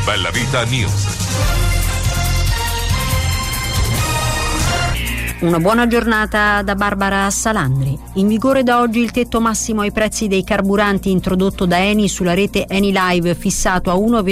Bella Vita News. Una buona giornata da Barbara Salandri. In vigore da oggi il tetto massimo ai prezzi dei carburanti introdotto da Eni sulla rete Eni Live, fissato a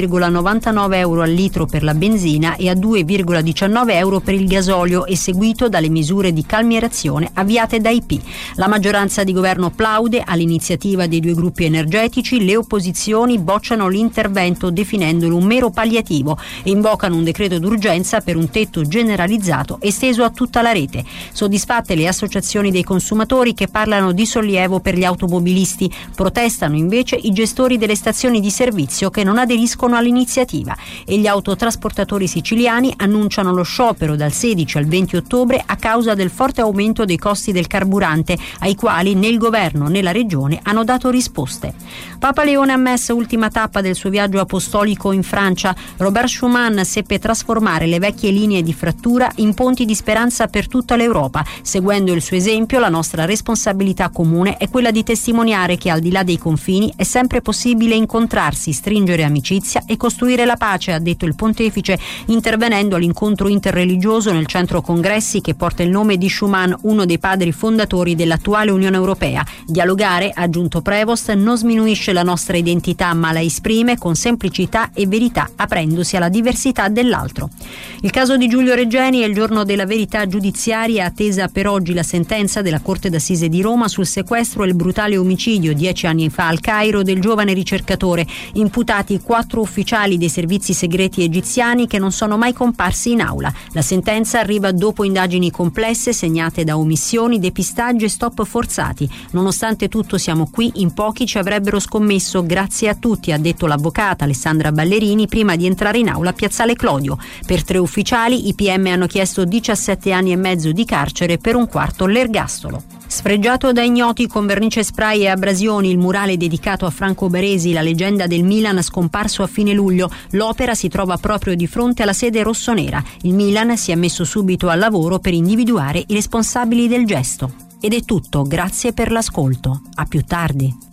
1,99 euro al litro per la benzina e a 2,19 euro per il gasolio, e seguito dalle misure di calmierazione avviate da IP. La maggioranza di governo plaude all'iniziativa dei due gruppi energetici, le opposizioni bocciano l'intervento definendolo un mero palliativo e invocano un decreto d'urgenza per un tetto generalizzato esteso a tutta la rete. Soddisfatte le associazioni dei consumatori, che parlano di sollievo per gli automobilisti. Protestano invece i gestori delle stazioni di servizio, che non aderiscono all'iniziativa, e gli autotrasportatori siciliani annunciano lo sciopero dal 16 al 20 ottobre a causa del forte aumento dei costi del carburante, ai quali né il governo né la regione hanno dato risposte. Papa Leone a Metz, ultima tappa del suo viaggio apostolico in Francia. Robert Schuman seppe trasformare le vecchie linee di frattura in ponti di speranza per tutta l'Europa. Seguendo il suo esempio, la nostra responsabilità comune è quella di testimoniare che al di là dei confini è sempre possibile incontrarsi, stringere amicizia e costruire la pace, ha detto il pontefice, intervenendo all'incontro interreligioso nel centro congressi che porta il nome di Schuman, uno dei padri fondatori dell'attuale Unione Europea. Dialogare, ha aggiunto Prevost, non sminuisce la nostra identità, ma la esprime con semplicità e verità, aprendosi alla diversità dell'altro. Il caso di Giulio Regeni è il giorno della verità giudiziaria, attesa per oggi la sentenza della Corte d'Assise di Roma sul sequestro e il brutale omicidio 10 anni fa al Cairo del giovane ricercatore. Imputati 4 ufficiali dei servizi segreti egiziani che non sono mai comparsi in aula. La sentenza arriva dopo indagini complesse segnate da omissioni, depistaggi e stop forzati. Nonostante tutto siamo qui, in pochi ci avrebbero scommesso, grazie a tutti, ha detto l'avvocata Alessandra Ballerini prima di entrare in aula a Piazzale Clodio. Per 3 ufficiali i PM hanno chiesto 17 anni e mezzo di carcere, per un quarto l'ergastolo. Sfregiato da ignoti con vernice spray e abrasioni il murale dedicato a Franco Baresi, la leggenda del Milan scomparso a fine luglio, l'opera si trova proprio di fronte alla sede rossonera. Il Milan si è messo subito al lavoro per individuare i responsabili del gesto. Ed è tutto, grazie per l'ascolto. A più tardi.